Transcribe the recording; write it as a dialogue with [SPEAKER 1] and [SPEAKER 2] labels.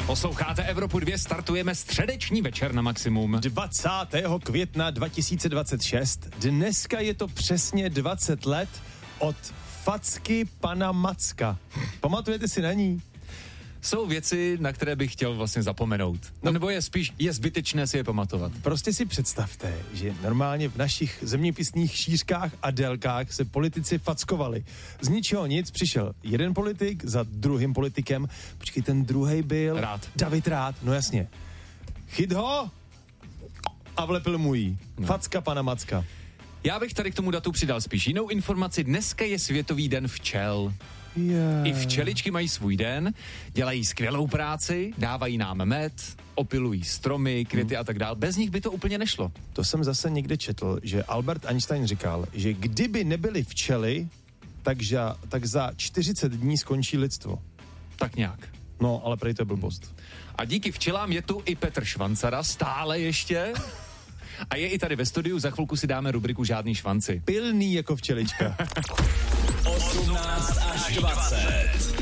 [SPEAKER 1] Posloucháte Evropu 2, startujeme středeční večer na maximum.
[SPEAKER 2] 20. května 2026. Dneska je to přesně 20 let od facky pana Macka. Pamatujete si na ní?
[SPEAKER 1] Jsou věci, na které bych chtěl vlastně zapomenout. No nebo je zbytečné si je pamatovat.
[SPEAKER 2] Prostě si představte, že normálně v našich zeměpisných šířkách a délkách se politici fackovali. Z ničeho nic přišel jeden politik za druhým politikem. Počkej, ten druhej byl... David Rath, no jasně. Chyt ho a vlepil mu jí. No. Facka pana Macka.
[SPEAKER 1] Já bych tady k tomu datu přidal spíš jinou informaci. Dneska je Světový den včel.
[SPEAKER 2] Yeah.
[SPEAKER 1] I včeličky mají svůj den, dělají skvělou práci, dávají nám med, opilují stromy, květy a tak dále. Bez nich by to úplně nešlo.
[SPEAKER 2] To jsem zase někde četl, že Albert Einstein říkal, že kdyby nebyly včely, tak za 40 dní skončí lidstvo.
[SPEAKER 1] Tak nějak.
[SPEAKER 2] No, ale prej to je blbost.
[SPEAKER 1] A díky včelám je tu i Petr Švancara, stále ještě. A je i tady ve studiu, za chvilku si dáme rubriku Žádný švanci.
[SPEAKER 2] Pilný jako včelička.
[SPEAKER 3] 18 až 20.